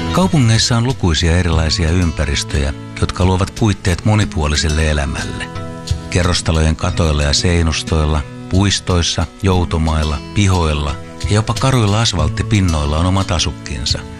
Kaupungeissa on lukuisia erilaisia ympäristöjä, jotka luovat puitteet monipuoliselle elämälle. Kerrostalojen katoilla ja seinustoilla, puistoissa, joutomailla, pihoilla ja jopa karuilla asfalttipinnoilla on omat asukkinsa.